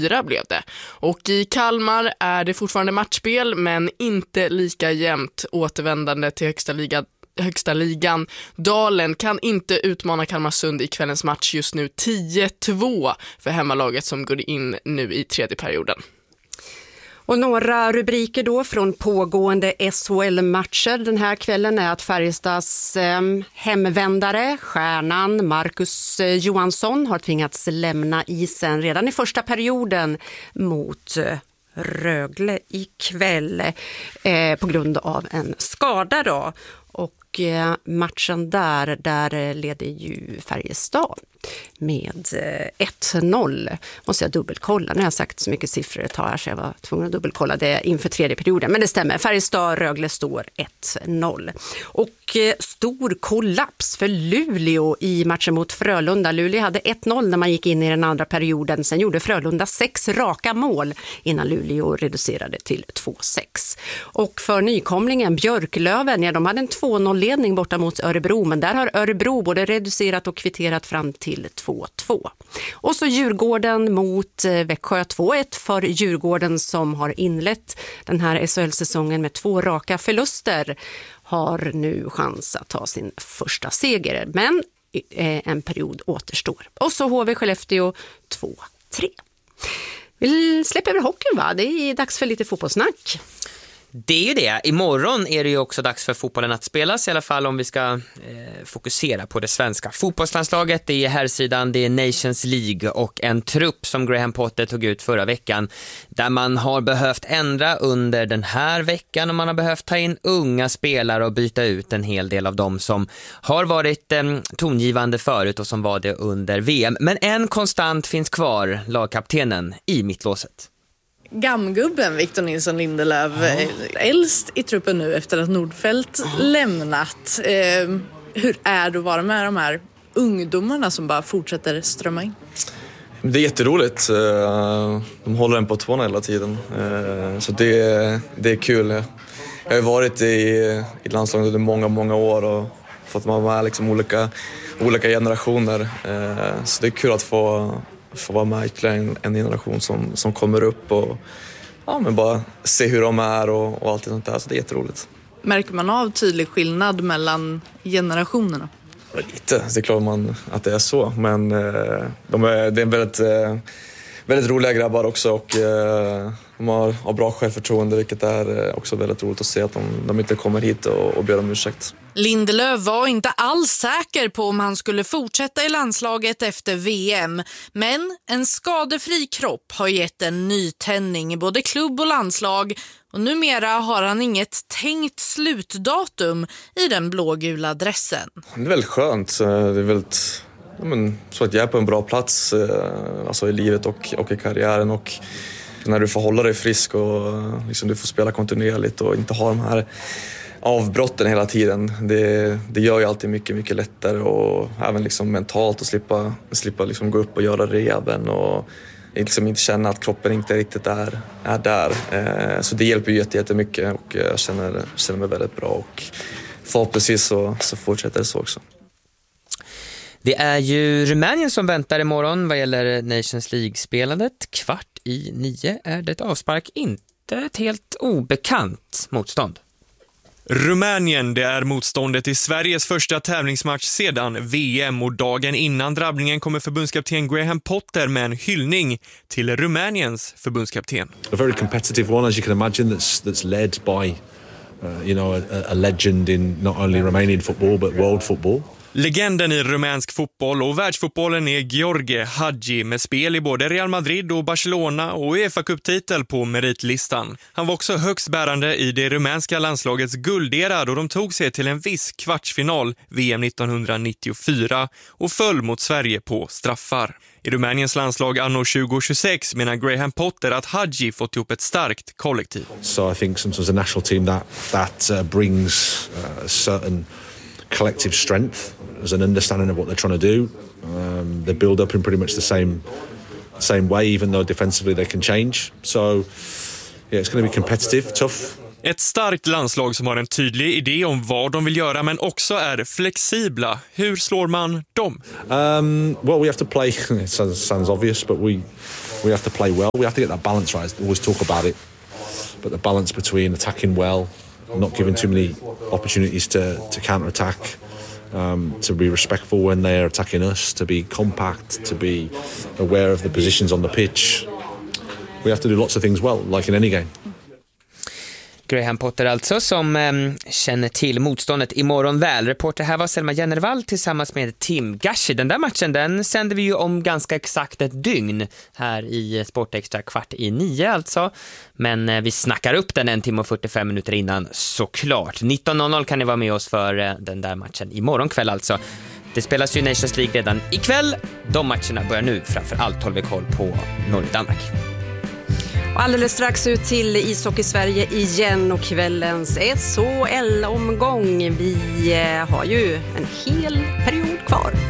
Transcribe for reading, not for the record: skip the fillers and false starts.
4 blev det. Och i Kalmar är det fortfarande matchspel men inte lika jämnt. Återvändande till högsta ligan. Dalen kan inte utmana Kalmarsund i kvällens match just nu. 10-2 för hemmalaget som går in nu i tredje perioden. Och några rubriker då från pågående SHL-matcher den här kvällen är att Färjestads hemvändare, stjärnan Marcus Johansson, har tvingats lämna isen redan i första perioden mot Rögle ikväll på grund av en skada då. Och matchen där leder ju Färjestad med 1-0. Måste jag dubbelkolla. Nu har jag sagt så mycket siffror ett tag här så jag var tvungen att dubbelkolla det inför tredje perioden. Men det stämmer. Färjestad-Rögle står 1-0. Och stor kollaps för Luleå i matchen mot Frölunda. Luleå hade 1-0 när man gick in i den andra perioden. Sen gjorde Frölunda 6 raka mål innan Luleå reducerade till 2-6. Och för nykomlingen Björklöven, ja, de hade en 2-0-ledning borta mot Örebro. Men där har Örebro både reducerat och kvitterat fram till 2-2. Och så Djurgården mot Växjö, 2-1 för Djurgården som har inlett den här SHL-säsongen med 2 raka förluster. Har nu chans att ta sin första seger, men en period återstår. Och så HV Skellefteå 2-3. Vi släpper över hockeyn, va? Det är dags för lite fotbollssnack. Det är ju det. Imorgon är det ju också dags för fotbollen att spelas, i alla fall om vi ska fokusera på det svenska fotbollslandslaget. Det är herrsidan, det är Nations League och en trupp som Graham Potter tog ut förra veckan där man har behövt ändra under den här veckan och man har behövt ta in unga spelare och byta ut en hel del av dem som har varit tongivande förut och som var det under VM. Men en konstant finns kvar, lagkaptenen i mittlåset. Gamgubben Victor Nilsson Lindelöf, äldst i truppen nu efter att Nordfeldt lämnat. Hur är det att vara med de här ungdomarna som bara fortsätter strömma in? Det är jätteroligt. De håller en på tårna hela tiden. Så det är kul. Jag har ju varit i landslaget under många år och fått vara med liksom olika generationer. Så det är kul att få vara med ytterligare en generation som kommer upp och men bara se hur de är och allt sånt där. Så det är jätteroligt. Märker man av tydlig skillnad mellan generationerna? Lite, det är klart att det är så. Men det är väldigt roliga grabbar också och de har bra självförtroende, vilket är också väldigt roligt att se att de inte kommer hit och ber om ursäkt. Lindelöf var inte alls säker på om han skulle fortsätta i landslaget efter VM. Men en skadefri kropp har gett en nytändning i både klubb och landslag. Och numera har han inget tänkt slutdatum i den blågula dressen. Det är väldigt skönt. Det är väldigt... så att jag är på en bra plats alltså i livet och i karriären, och när du får hålla dig frisk och liksom du får spela kontinuerligt och inte ha de här avbrotten hela tiden, det gör ju alltid mycket lättare, och även liksom mentalt att slippa liksom gå upp och göra rehaben och liksom inte känna att kroppen inte riktigt är där. Så det hjälper ju jättemycket och jag känner mig väldigt bra, och förhoppningsvis så fortsätter det så också. Det är ju Rumänien som väntar imorgon vad gäller Nations League-spelandet. 8:45 är det avspark, inte ett helt obekant motstånd. Rumänien, det är motståndet i Sveriges första tävlingsmatch sedan VM, och dagen innan drabbningen kommer förbundskapten Graham Potter med en hyllning till Rumäniens förbundskapten. A very competitive one, as you can imagine, that's led by a legend in not only Romanian football but world football. Legenden i rumänsk fotboll och världsfotbollen är Gheorghe Hagi, med spel i både Real Madrid och Barcelona och UEFA-cuptitel på meritlistan. Han var också högst bärande i det rumänska landslagets guldera då de tog sig till en viss kvartsfinal VM 1994 och föll mot Sverige på straffar. I Rumäniens landslag anno 2026 menar Graham Potter att Hagi fått ihop ett starkt kollektiv. So I think sometimes a national team that brings certain collective strength as an understanding of what they're trying to do. They build up in pretty much the same way, even though defensively they can change. So yeah, it's going to be competitive, tough. Ett starkt landslag som har en tydlig idé om vad de vill göra, men också är flexibla. Hur slår man dem? Well, we have to play. It sounds obvious, but We have to play well. We have to get that balance right. I always talk about it. But the balance between attacking well, not giving too many opportunities to counter-attack, to be respectful when they're attacking us, to be compact, to be aware of the positions on the pitch. We have to do lots of things well, like in any game. Graham Potter alltså, som känner till motståndet imorgon väl. Reporter här var Selma Jennervall tillsammans med Tim Gashi. Den där matchen, den sänder vi ju om ganska exakt ett dygn här i Sportextra 8:45 alltså. Men vi snackar upp den 1 timme och 45 minuter innan såklart. 19.00 kan ni vara med oss för den där matchen imorgon kväll alltså. Det spelas ju Nations League redan ikväll. De matcherna börjar nu, framförallt håller vi koll på Norge-Danmark. Och alldeles strax ut till Ishockey Sverige igen och kvällens SHL-omgång. Vi har ju en hel period kvar.